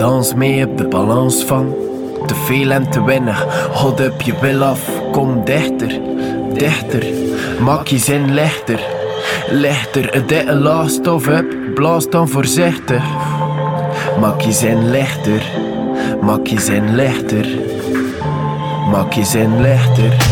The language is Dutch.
dans mee op de balans van te veel en te weinig. Hod op je wil af, kom dichter, dichter. Maak je zin lichter, lichter. Het dikke last of up, blaas dan voorzichtig. Maak je zin lichter, maak je zin lichter. Maak je zin lichter.